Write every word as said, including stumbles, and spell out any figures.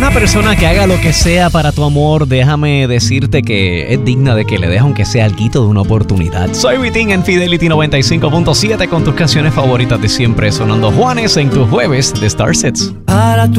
una persona que haga lo que sea para tu amor, déjame decirte que es digna de que le deje aunque sea alguito de una oportunidad. Soy Vitín en Fidelity noventa y cinco punto siete con tus canciones favoritas de siempre, sonando Juanes en tus jueves de Star Sets. Para tu